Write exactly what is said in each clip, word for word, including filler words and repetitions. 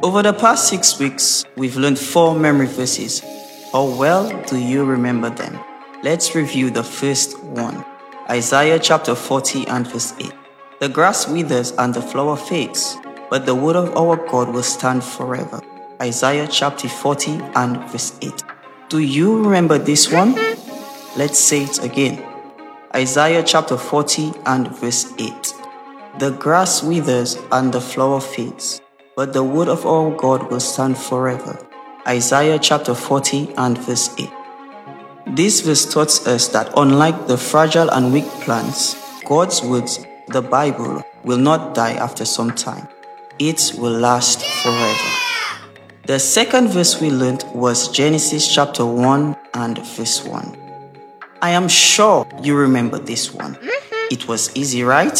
Over the past six weeks, we've learned four memory verses. How well do you remember them? Let's review the first one. Isaiah chapter forty and verse eight. The grass withers and the flower fades, but the word of our God will stand forever. Isaiah chapter forty and verse eight. Do you remember this one? Let's say it again. Isaiah chapter forty and verse eight. The grass withers and the flower fades, but the word of our God will stand forever. Isaiah chapter forty and verse eight. This verse taught us that unlike the fragile and weak plants, God's words, the Bible, will not die after some time. It will last forever. The second verse we learned was Genesis chapter one and verse one. I am sure you remember this one. It was easy, right?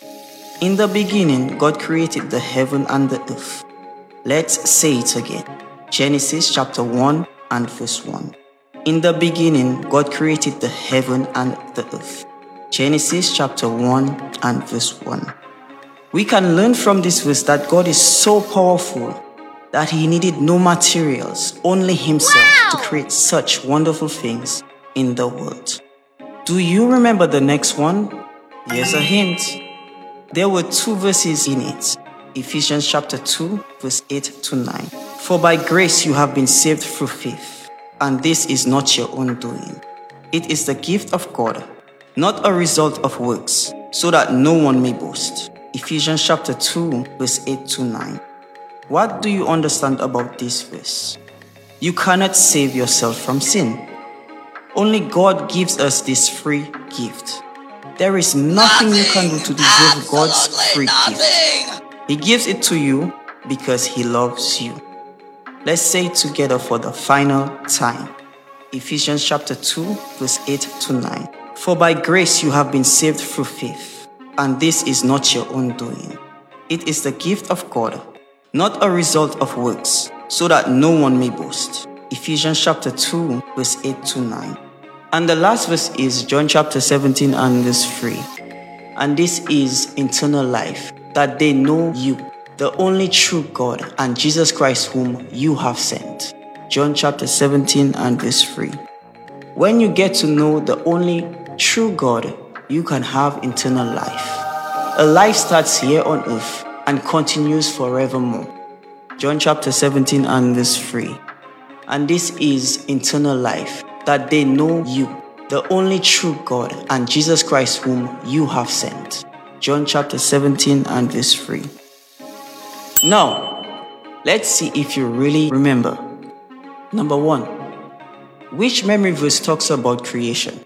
In the beginning, God created the heaven and the earth. Let's say it again. Genesis chapter one and verse one. In the beginning, God created the heaven and the earth. Genesis chapter one and verse one. We can learn from this verse that God is so powerful that he needed no materials, only himself, wow, to create such wonderful things in the world. Do you remember the next one? Here's a hint. There were two verses in it. Ephesians chapter two, verse eight to nine. For by grace you have been saved through faith, and this is not your own doing. It is the gift of God, not a result of works, so that no one may boast. Ephesians chapter two, verse eight to nine. What do you understand about this verse? You cannot save yourself from sin. Only God gives us this free gift. There is nothing, nothing you can do to deserve God's free nothing. gift. He gives it to you because he loves you. Let's say it together for the final time. Ephesians chapter two, verse eight to nine. For by grace you have been saved through faith, and this is not your own doing. It is the gift of God, not a result of works, so that no one may boast. Ephesians chapter two, verse eight to nine. And the last verse is John chapter seventeen and verse three. And this is eternal life, that they know you, the only true God, and Jesus Christ whom you have sent. John chapter seventeen and verse three. When you get to know the only true God, you can have eternal life. A life starts here on earth and continues forevermore. John chapter seventeen and verse three. And this is eternal life, that they know you, the only true God, and Jesus Christ whom you have sent. John chapter seventeen and verse three. Now, let's see if you really remember. Number one, which memory verse talks about creation?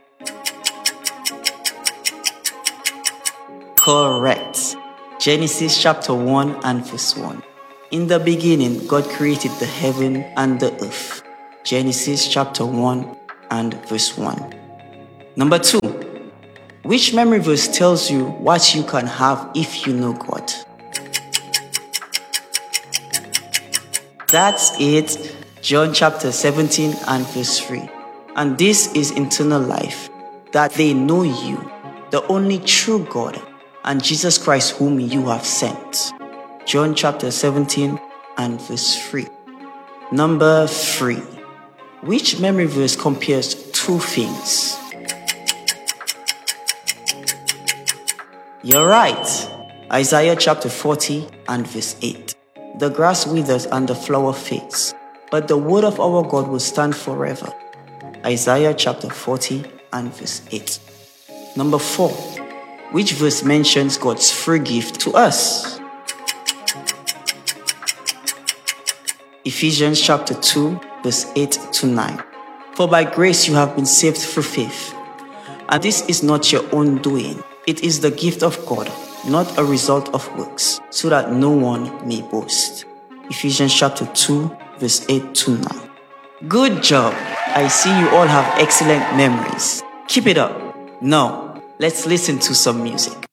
Correct. Genesis chapter one and verse one. In the beginning, God created the heaven and the earth. Genesis chapter one and verse one. Number two, which memory verse tells you what you can have if you know God? That's it. John chapter seventeen and verse three. And this is eternal life, that they know you, the only true God, and Jesus Christ whom you have sent. John chapter seventeen and verse three. Number three. Which memory verse compares two things? You're right. Isaiah chapter forty and verse eight. The grass withers and the flower fades, but the word of our God will stand forever. Isaiah chapter forty and verse eight. Number four. Which verse mentions God's free gift to us? Ephesians chapter two, verse eight to nine. For by grace you have been saved through faith, and this is not your own doing. It is the gift of God, not a result of works, so that no one may boast. Ephesians chapter two, verse eight to nine. Good job. I see you all have excellent memories. Keep it up. Now, let's listen to some music.